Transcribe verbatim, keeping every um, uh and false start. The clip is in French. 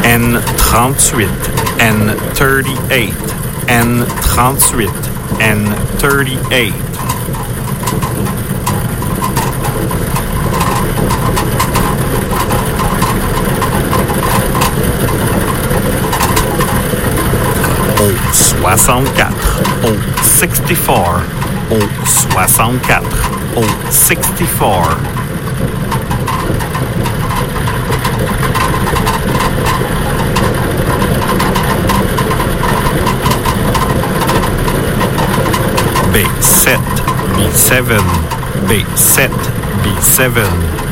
N trente-huit, N thirty-eight, N trente-huit, N thirty-eight. Au soixante-quatre, au sixty-four, au soixante-quatre, au sixty-four. B sept, B seven, B sept, B seven.